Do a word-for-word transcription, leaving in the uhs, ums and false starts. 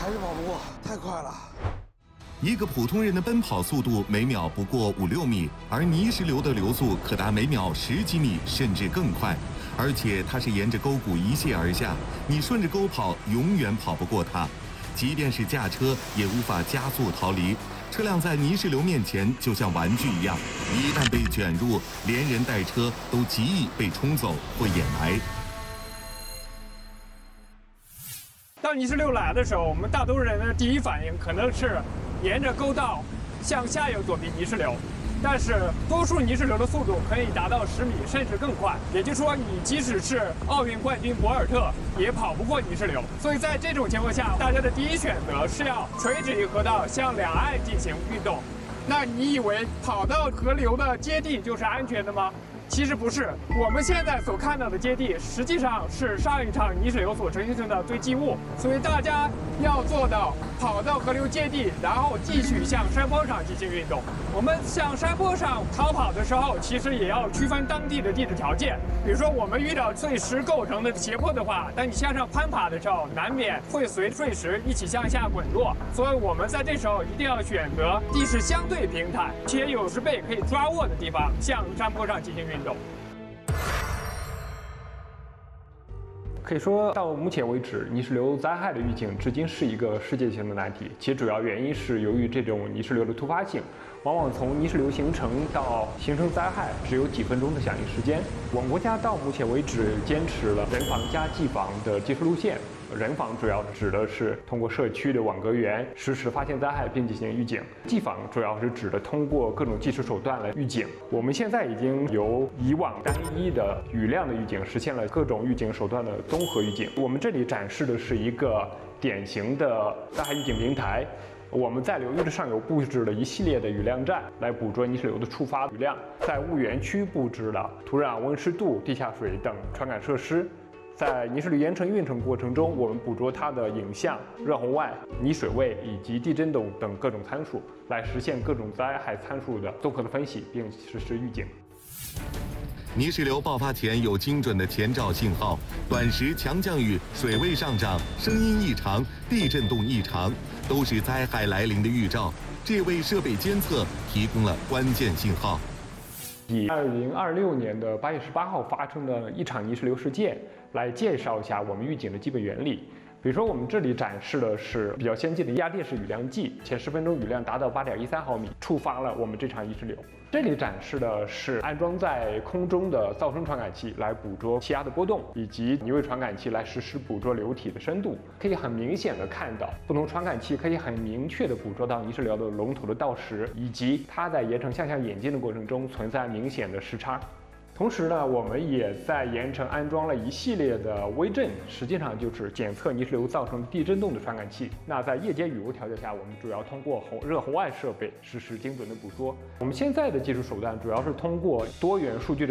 还是跑不过，太快了。 一个普通人的奔跑速度每秒不过五六米，而泥石流的流速可达每秒十几米，甚至更快。而且它是沿着沟谷一泻而下，你顺着沟跑，永远跑不过它。即便是驾车，也无法加速逃离。车辆在泥石流面前就像玩具一样，一旦被卷入，连人带车都极易被冲走或掩埋。 当泥石流来的时候，我们大多数人的第一反应可能是沿着沟道向下游躲避泥石流，但是多数泥石流的速度可以达到十米甚至更快，也就是说，你即使是奥运冠军博尔特也跑不过泥石流。所以在这种情况下，大家的第一选择是要垂直于河道向两岸进行运动。那你以为跑到河流的接地就是安全的吗？其实不是，我们现在所看到的接地，实际上是上一场泥石流所形成的堆积物。所以大家要做到跑到河流接地，然后继续向山坡上进行运动。我们向山坡上逃跑的时候，其实也要区分当地的地质条件。比如说，我们遇到碎石构成的斜坡的话，当你向上攀爬的时候，难免会随碎石一起向下滚落。所以我们在这时候一定要选择地势相对平坦且有石背可以抓握的地方，向山坡上进行运动。可以说，到目前为止，泥石流灾害的预警至今是一个世界性的难题。其主要原因是由于这种泥石流的突发性，往往从泥石流形成到形成灾害只有几分钟的响应时间。我们国家到目前为止坚持了人防加技防的技术路线。人防主要指的是通过社区的网格员实时发现灾害并进行预警，技防主要是指的通过各种技术手段来预警。我们现在已经由以往单一的雨量的预警实现了各种预警手段的综合预警。我们这里展示的是一个典型的灾害预警平台。我们在流域的上游布置了一系列的雨量站，来捕捉泥石流的触发雨量。在物源区布置了土壤温湿度、地下水等传感设施。在泥石流岩层运程过程中，我们捕捉它的影像、热红外、泥水位以及地震动等各种参数，来实现各种灾害参数的综合的分析，并实施预警。 泥石流爆发前有精准的前兆信号，短时强降雨、水位上涨、声音异常、地震动异常，都是灾害来临的预兆。这为设备监测提供了关键信号。 以二零二六年的八月十八号发生的一场泥石流事件来介绍一下我们预警的基本原理。比如说，我们这里展示的是比较先进的压电式雨量计，前十分钟雨量达到八点一三毫米，触发了我们这场泥石流。这里展示的是安装在空中的噪声传感器来捕捉气压的波动，以及泥位传感器来实时捕捉流体的深度。可以很明显的看到，不同传感器可以很明确的捕捉到泥石流的龙头的到时，以及它在岩层向下演进的过程中存在明显的时差。同时呢，我们也在岩层安装了一系列的微震，实际上就是检测泥石流造成地震动的传感器。那在夜间雨雾条件下，我们主要通过红热红外设备实时精准的捕捉。我们现在的技术手段主要是通过多元数据的